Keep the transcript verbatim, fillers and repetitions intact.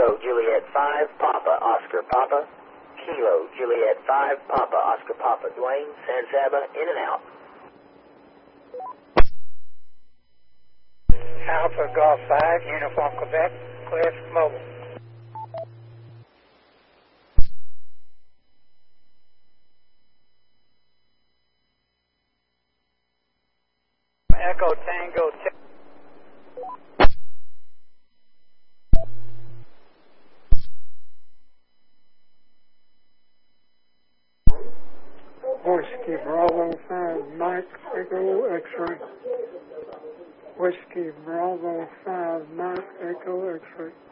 Kilo Juliet five, Papa Oscar Papa. Kilo Juliet five, Papa Oscar Papa. Dwayne, San Saba, in and out. Alpha Golf five, Uniform Quebec, Cliff Mobile. Echo Tango ten. Whiskey Bravo five, Mike Echo X-ray. Whiskey Bravo five, Mike Echo X-ray.